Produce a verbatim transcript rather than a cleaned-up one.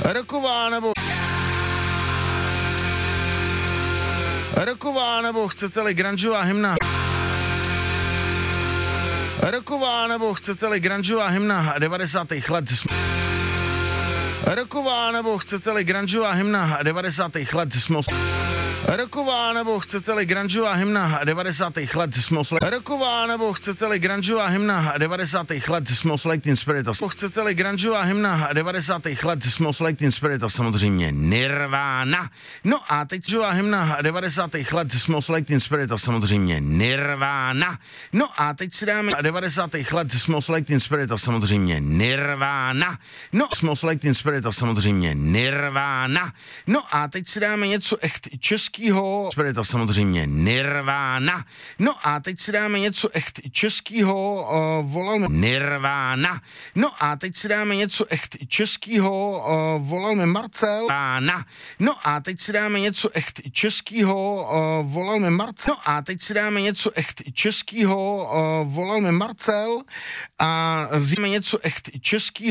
Roková nebo Roková nebo chcete-li grungeová hymna. Roková nebo chcete-li grungeová hymna devadesátých let. Roková nebo chcete-li grungeová hymna devadesátých let. Roková nebo chcete-li grungeová hymna devadesátých let. Roková nebo chcete-li grungeová hymna devadesátých let. Smells Like Teen Spirit. Chcete-li grungeová hymna devadesátých let. Smells Like Teen Spirit a samozřejmě Nirvana. No a teď grungeová hymna devadesátých let. Smells Like Teen Spirit a samozřejmě Nirvana. No a teď si dáme devadesátých let. Smells Like Teen Spirit a samozřejmě Nirvana. No Smells Like Teen Spirit a samozřejmě Nirvana. No a teď si dáme něco echt českého. Spirit a samozřejmě Nirvana. No a teď si dáme něco echt českého. Uh, volal mě Nirvana. No a teď si dáme něco echt českého. Uh, volal mě Marcel. Nirvana. No a teď si dáme něco echt českého. Uh, volal mě Marcel. No a teď si dáme něco echt českého. Uh, volal mě Marcel. A zjíme něco echt českého.